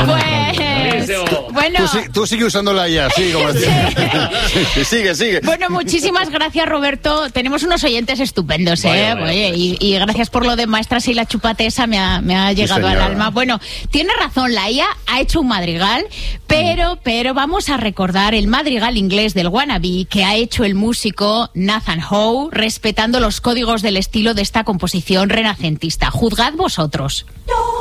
Pues, bueno... Tú sigue usándola ya, sí, como sigue. Bueno, muchísimas gracias, Roberto. Tenemos unos oyentes estupendos, ¿eh? Oye, y gracias por lo de maestras y la chupatesa, me ha llegado al alma. Bueno, tiene razón, la IA ha hecho un madrigal, pero vamos a recordar el madrigal inglés del Wannabe que ha hecho el músico Nathan Howe, respetando los códigos del estilo de esta composición renacentista. Juzgad vosotros.